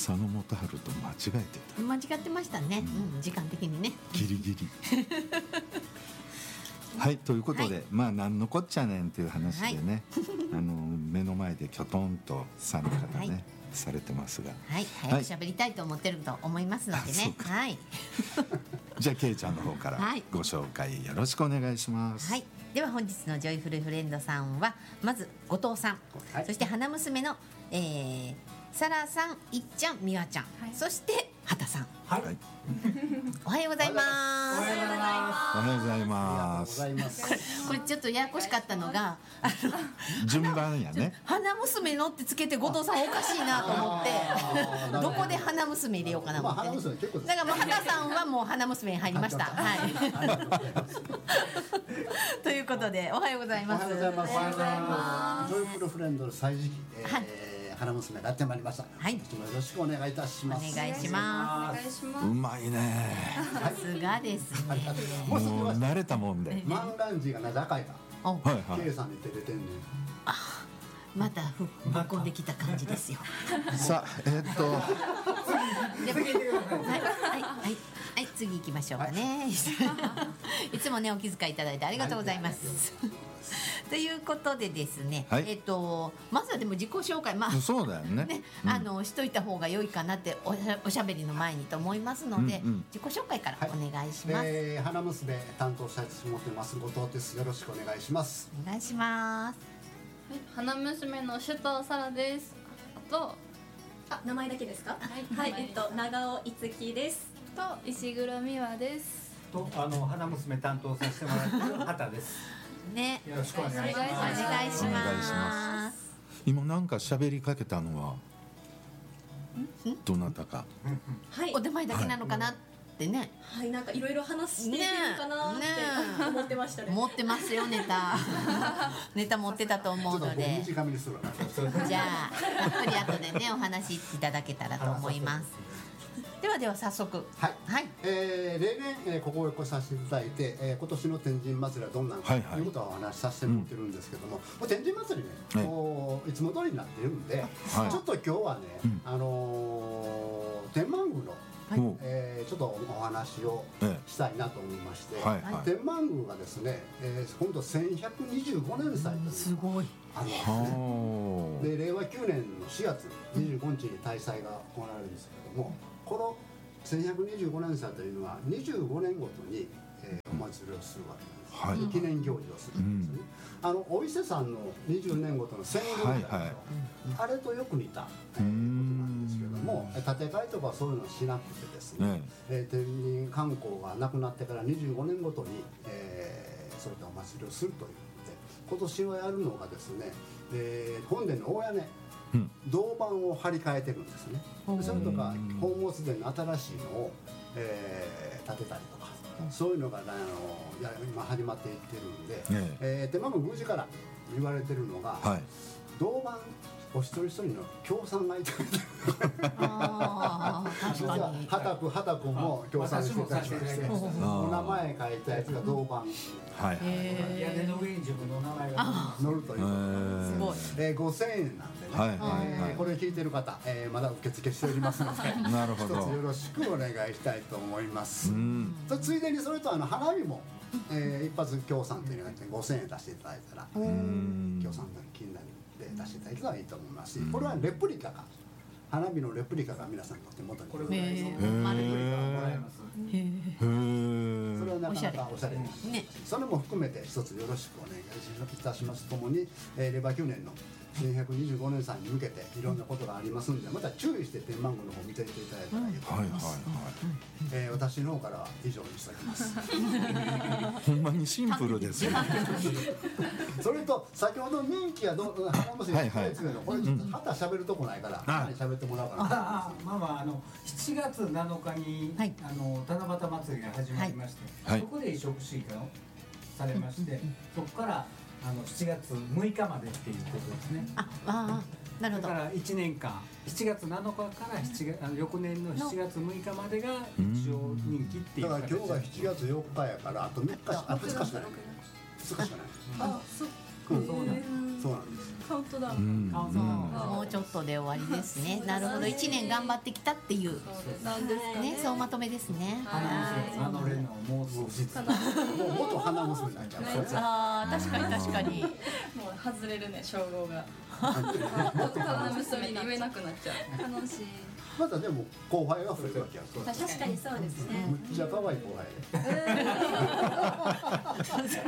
佐野元春と間違えてた。 間違ってましたね、時間的にねギリギリはい、ということで、まあ何のこっちゃねんという話でね、目の前できょとんと参加がね、されてますが、 早く喋りたいと思ってると思いますのでね。 じゃあけいちゃんの方からご紹介よろしくお願いします。 では本日のジョイフルフレンドさんはまず後藤さん、そして花娘の、サラさん、いっちゃん、みわちゃん、そして畑さん、おはようございます。 おはようございます。 これちょっとややこしかったのが順番やね。 花娘のってつけて後藤さんおかしいなと思ってどこで花娘入れようかなと思って、だからもう畑さんはもう花娘に入りました。ということでおはようございます。 おはようございます。ジョイフルフレンドの歳時期、花娘がやってまいりました。よろしくお願いいたします。 お願いします。 うまいね。 さすがですね。 もう慣れたもんで。 マンランジがな高いか。ケイさんに出てんねん。 またぶっこんできた感じですよ。 さあはい、次行きましょうかね。いつもねお気遣いいただいてありがとうございます。ということでですね、まずはでも自己紹介、 そうだよね、 しといた方が良いかなっておしゃべりの前にと思いますので、自己紹介からお願いします。 花娘担当したいと思ってます後藤です。よろしくお願いします。 お願いします。 花娘の首藤沙羅です。あと名前だけですか？長尾いつきです。 と石黒美和です。 と花娘担当させてもらってる畑です。 ね、 よろしくお願いします。 お願いします。 今なんか喋りかけたのはどなたか。 お出前だけなのかなってね。 なんかいろいろ話しているのかなって思ってましたね。 持ってますよネタ。ネタ持ってたと思うので。じゃあたっぷり後でねお話いただけたらと思います。では早速、 例年、ここへ来させていただいて、今年の天神祭りはどんなのかということをお話しさせてもらってるんですけども、天神祭りね、いつも通りになっているんで、ちょっと今日はね、天満宮のちょっとお話をしたいなと思いまして、天満宮がですね、今度1125年祭というすごいあるんですね。で令和9年の4月25日に大祭が行われるんですけれども、この1125年祭というのは25年ごとに、お祭りをするわけです、記念行事をするんですね。お伊勢さんの20年ごとの戦後あれとよく似たことなんですけれども、建て替えとかそういうのをしなくてですね、天神観光がなくなってから25年ごとに、そういったお祭りをするというので、今年はやるのがですね、本殿の大屋根、銅板を張り替えてるんですね。それとか宝物殿の新しいのを、建てたりとか、そういうのが今始まっていってるんで、天満宮宮司から言われてるのが、銅板お一人一人の協賛がいてる。実は畑君も協賛してたりして、お名前書いたやつが銅板、 屋根の上に自分の名前が乗るということで、5000円なんでね、これ聞いてる方、まだ受付しておりますので、一つよろしくお願いしたいと思います。ついでにそれと花火も一発協賛というのが5000円出していただいたら、協賛金になるで出していただけたらいいと思いますし、これはレプリカが、花火のレプリカが皆さんの手元にこれぐらいのレプリカをもらえます。それはなかなかおしゃれです。それも含めて一つよろしくお願いいたしますともに、令和9年の1125年祭に向けていろんなことがありますんで、また注意して天満宮の方見ていていただいたらいいと思います。私の方からは以上にしておきます。 ほんまにシンプルですよ。 それと先ほど人気は花娘に聞いてるの、これちょっと旗喋るとこないから喋ってもらおうかな。 7月7日に七夕祭りが始まりまして、そこで移植式がされまして、そこから7月6日までっていうことですね。 なるほど。 だから1年間、7月7日から翌年の7月6日までが一応人気っていう。 だから今日が7月4日やから、あと3日しかない。2日しかない。そうなんです。 本当だ。 そうもうちょっとで終わりですね。なるほど、1年頑張ってきたっていうなんですかね、そうまとめですね。 花娘レナをもう少しずつもう元花娘になっちゃうからね。 ああ、確かに確かに。 もう外れるね、称号が。花娘に言えなくなっちゃう。楽しい。 またでも後輩が増えるわけや。 確かにそうですね。 むっちゃ可愛い後輩。 楽し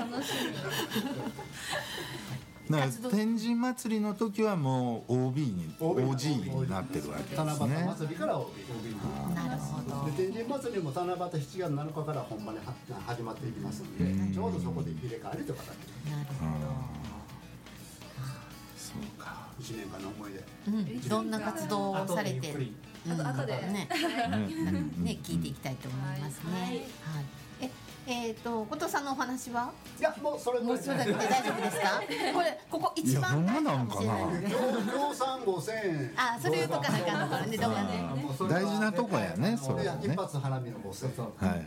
だから天神祭りの時はもう OB に OG になってるわけです七夕ね。 祭りから OB。 なるほど。 で天神祭りも七夕7月7日から本番に始まっていきますので、ちょうどそこで入れ替わりという形でなるそうか。 1年間の思い出。 ほど。どんな活動をされてる。 後でね、聞いていきたいと思いますね。はい。後藤さんのお話は。 いやもうそれもうそれだけで大丈夫ですか。ここ一番。 いやほんまなんかな協賛5000円。 あ、それ言うとかなきゃだからね、どうやね。 大事なとこやね、それね。 一発花見の5000円。 はいはい。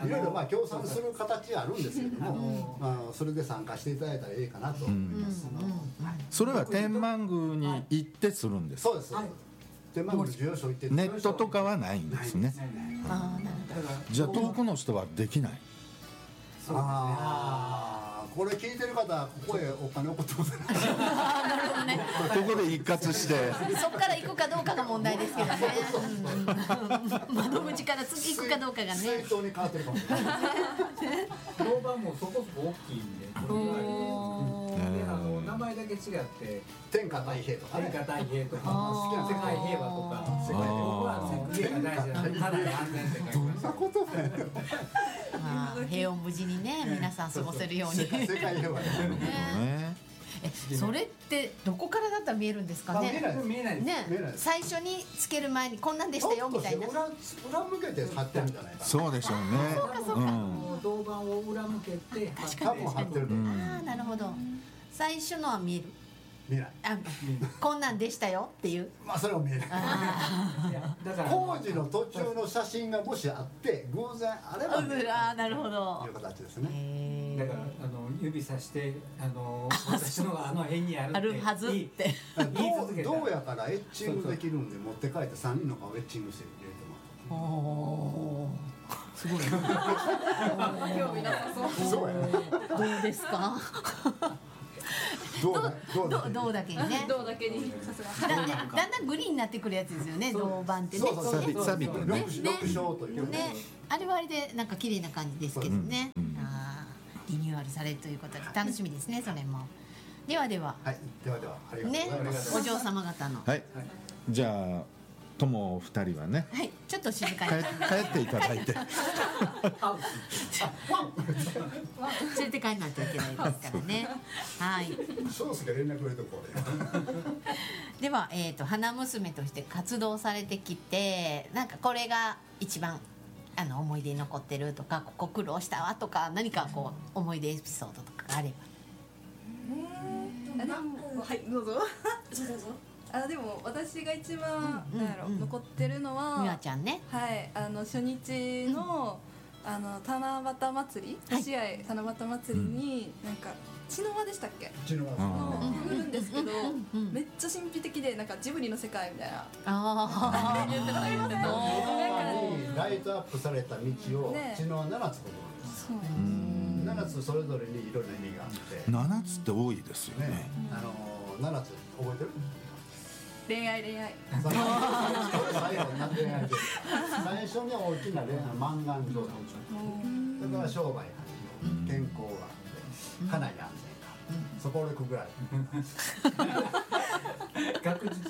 いろいろまあ協賛する形はあるんですけども、それで参加していただいたらいいかなと思います。 それは天満宮に行ってするんですか。 そうです。天満宮の授与所行ってネットとかはないんですね。 ああ、なるほど。 じゃあ遠くの人はできない。 ああ、これ聞いてる方ここへお金送ってください。 なるほどね。 ここで一括してそこから行くかどうかが問題ですけどね。窓口から次行くかどうかがね。 水筒に変わってるかもしれない。 評判もそこそこ大きいんで、名前だけ違って天下太平とか天下太平とか好きな世界平和とか、僕は世界が大事なので、ただ安全世界。 どんなことだよ。 まあ平穏無事にね、皆さん過ごせるように。 世界平和だよ。 ね。 それってどこからだったら見えるんですかね。 見えないです。 ね、最初につける前にこんなんでしたよみたいな。 裏向けて貼ってるんじゃないかな。 そうでしょうね。 銅板を裏向けて多分貼ってると思う。 ああ、なるほど。最初のは見える。 見えない。 あ、こんなんでしたよっていう。 まあそれは見えない。工事の途中の写真がもしあって偶然あれば見える。 ああ、なるほど。 という形ですね。 だから指さして私のが辺にあるはずって。 どうやからエッチングできるんで持って帰って3人の顔エッチングして入れてもらう。 おー、すごい。 興味なさそう。 そうやね。 どうですか。 どうだけにね。 どうだけにさすが。 だんだんグリーンになってくるやつですよね。銅板ってね。 サビでね。 6章というね。あれはあれでなんか綺麗な感じですけどね。リニューアルされるということで楽しみですね、それも。ではでは。 はい、ではありがとうございます。 お嬢様方の。 はい。じゃあ友2人はね。 はい、ちょっと静かに。 帰っていただいて。 連れて帰らないといけないですからね。はい。 ソースで連絡入れとこう。 では花娘として活動されてきて、なんかこれが一番思い出に残ってるとか、ここ苦労したわとか、何かこう思い出エピソードとかあれば。 はい、どうぞ。でも私が一番残ってるのはみわちゃんね。 はい、初日の七夕祭り、星合七夕祭りになんか血の輪でしたっけ？ 血の輪来るんですけど、めっちゃ神秘的でなんかジブリの世界みたいな。 ああ。 ライトアップされた道を血の輪7つことなんです。7つそれぞれにいろんな意味があって。 7つって多いですよね。 7つ覚えてる？ 恋愛。 最初には大きな恋愛満願成就。それから商売健康があって家内安全がそこでくぐられ学術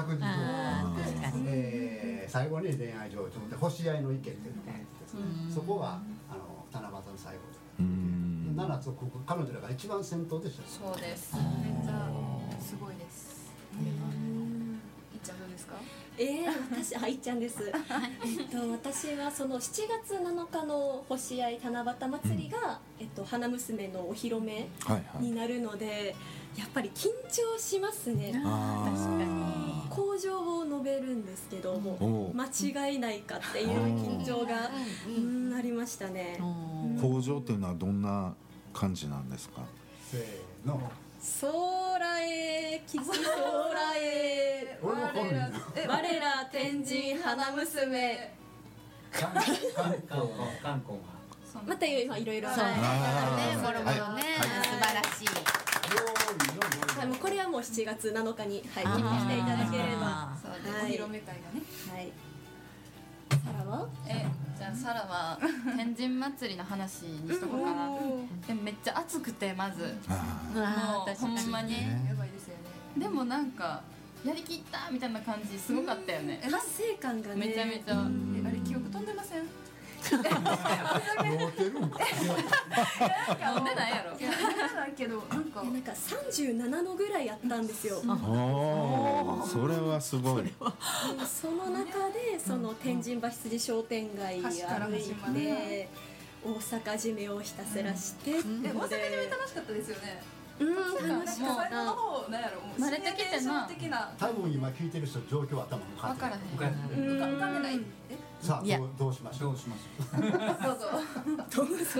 最後に恋愛成就で星合いの意見っていうのがあって、そこが七夕の最後で7つを彼女らが一番先頭でした。 そうです。めっちゃすごいです。いっちゃんどうですか？ 私、いっちゃんです。私はその7月7日の星合七夕祭りが、花娘のお披露目になるので、やっぱり緊張しますね。確かに口上を述べるんですけども、間違いないかっていう緊張がありましたね。 口上っていうのはどんな感じなんですか？ せーの。 空へへキキ空へ我ら天神花娘観光また今いろいろそうねボロボロね素晴らしい。 はい、もうこれはもう7月7日にはい聞いていただければ。 そうね、お披露目会がね。 はい。サラは？ じゃあサラは天神祭りの話にしとこうかな。でもめっちゃ暑くてまずもうほんまにやばいですよね。 でもなんかやりきったみたいな感じすごかったよね。 達成感がね。 めちゃめちゃ。 あれ記憶飛んでません？ 飲んでるんか。 飲んでないやろ。 飲んでないけどなんか 37度ぐらいあったんですよ。 それはすごい。 その中でその天神橋筋商店街歩いて大阪締めをひたすらして。 大阪締め楽しかったですよね。 楽しかった。 慣れてきてな。 多分今聞いてる人状況は頭に分からへん。 浮かんでない。 さあどうしましょう。 どうぞ。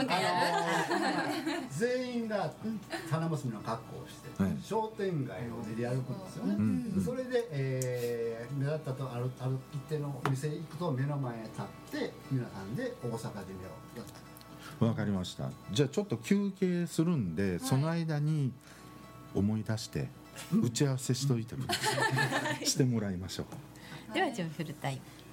全員が花娘の格好をして商店街を練り歩くんですよね。それで目立ったとある一定のお店に行くと目の前に立って皆さんで大阪締めをやった。 わかりました。じゃあちょっと休憩するんで、その間に思い出して打ち合わせしといてください。してもらいましょう。 ではジョイフルタイム。